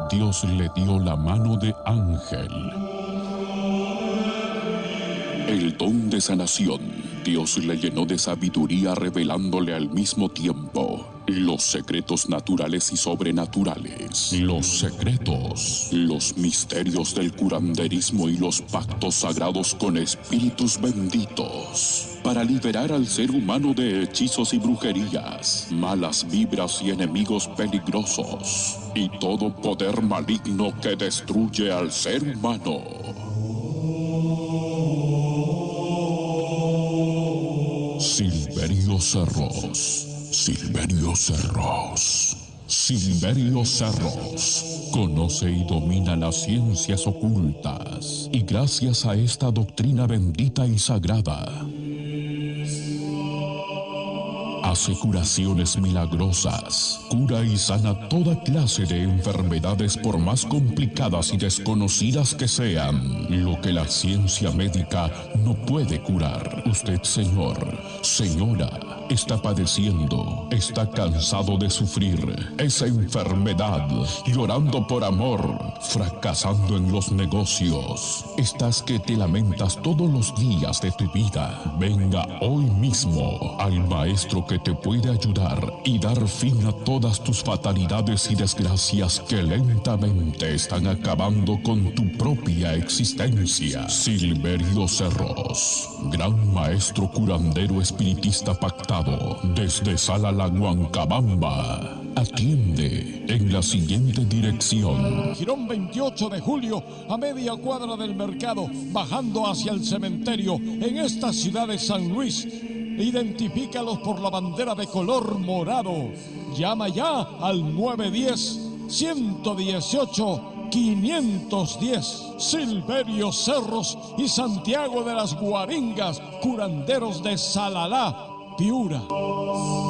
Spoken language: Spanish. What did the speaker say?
Dios le dio la mano de ángel. El don de sanación, Dios le llenó de sabiduría, revelándole al mismo tiempo los secretos naturales y sobrenaturales. Los secretos, los misterios del curanderismo y los pactos sagrados con espíritus benditos, para liberar al ser humano de hechizos y brujerías, malas vibras y enemigos peligrosos, y todo poder maligno que destruye al ser humano. Silverio Cerros, Silverio Cerros, Silverio Cerros conoce y domina las ciencias ocultas, y gracias a esta doctrina bendita y sagrada, hace curaciones milagrosas, cura y sana toda clase de enfermedades, por más complicadas y desconocidas que sean, lo que la ciencia médica no puede curar. Usted, señor, señora, está padeciendo, está cansado de sufrir esa enfermedad, llorando por amor, fracasando en los negocios. Estás que te lamentas todos los días de tu vida. Venga hoy mismo al maestro que te puede ayudar y dar fin a todas tus fatalidades y desgracias que lentamente están acabando con tu propia existencia. Silverio Cerros, gran maestro curandero espiritista pactado desde Salala, Huancabamba, atiende en la siguiente dirección: Jirón 28 de julio, a media cuadra del mercado, bajando hacia el cementerio, en esta ciudad de San Luis. Identifícalos por la bandera de color morado. Llama ya al 910-118-510. Silverio Cerros y Santiago de las Guaringas, curanderos de Salalá, Piura.